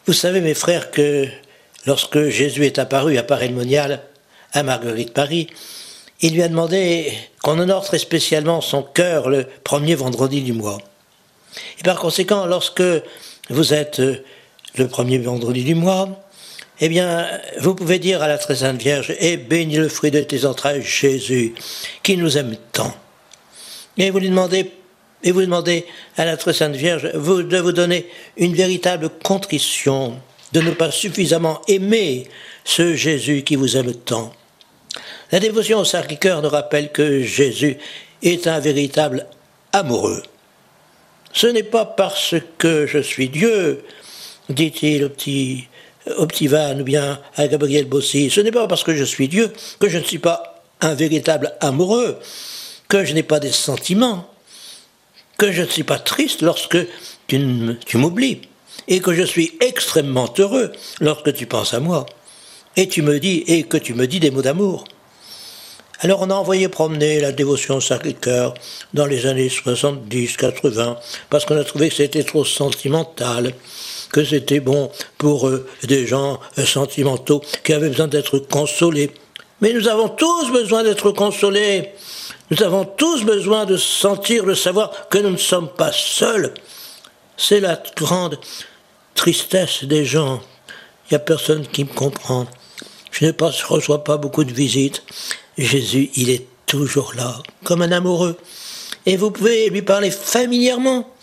Vous savez, mes frères, que lorsque Jésus est apparu à Paray-le-Monial, à Marguerite Paris, il lui a demandé qu'on honore très spécialement son cœur le premier vendredi du mois. Et par conséquent, lorsque vous êtes le premier vendredi du mois, eh bien, vous pouvez dire à la très sainte Vierge, « Et bénis le fruit de tes entrailles, Jésus, qui nous aime tant. » Et vous lui demandez à la très sainte Vierge de vous donner une véritable contrition, de ne pas suffisamment aimer ce Jésus qui vous aime tant. La dévotion au Sacré-Cœur nous rappelle que Jésus est un véritable amoureux. Ce n'est pas parce que je suis Dieu, dit-il au petit Van ou bien à Gabriel Bossy, ce n'est pas parce que je suis Dieu que je ne suis pas un véritable amoureux, que je n'ai pas des sentiments, que je ne suis pas triste lorsque tu m'oublies, et que je suis extrêmement heureux lorsque tu penses à moi, et que tu me dis des mots d'amour. Alors on a envoyé promener la dévotion au Sacré-Cœur dans les années 70-80, parce qu'on a trouvé que c'était trop sentimental, que c'était bon pour des gens sentimentaux qui avaient besoin d'être consolés. Mais nous avons tous besoin d'être consolés. Nous avons tous besoin de sentir, de savoir que nous ne sommes pas seuls. C'est la grande tristesse des gens. Il n'y a personne qui me comprend. Je ne reçois pas beaucoup de visites. Jésus, il est toujours là, comme un amoureux. Et vous pouvez lui parler familièrement.